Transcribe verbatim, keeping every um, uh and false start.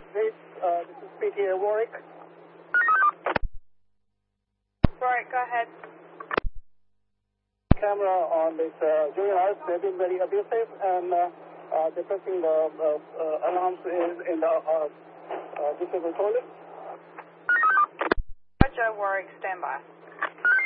This, uh, this is P T A Warwick. Warwick, go ahead. Camera on this uh, junior highs, they've been very abusive and uh, uh, they're pressing the uh, uh, alarms in, in the uh, uh, disabled toilet. Roger, Warwick, stand by.